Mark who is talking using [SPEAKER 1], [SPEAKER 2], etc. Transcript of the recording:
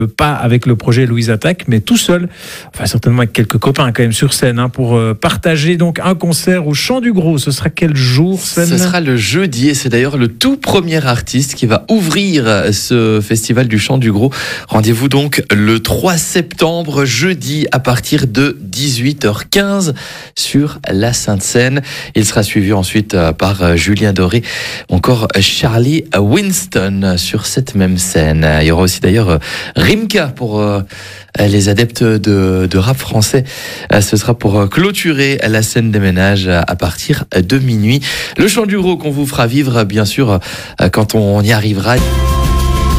[SPEAKER 1] Pas avec le projet Louise Attaque, mais tout seul, enfin certainement avec quelques copains quand même sur scène, pour partager donc un concert au Chant du Gros. Ce sera quel jour, Sven ?
[SPEAKER 2] Ce sera le jeudi, et c'est d'ailleurs le tout premier artiste qui va ouvrir ce festival du Chant du Gros. Rendez-vous donc le 3 septembre, jeudi, à partir de 18h15 sur la Sainte-Seine. Il sera suivi ensuite par Julien Doré, encore Charlie Winston sur cette même scène. Il y aura aussi d'ailleurs Rimka pour les adeptes de rap français. Ce sera pour clôturer la scène des ménages à partir de minuit. Le Chant du Gros qu'on vous fera vivre, bien sûr, quand on y arrivera.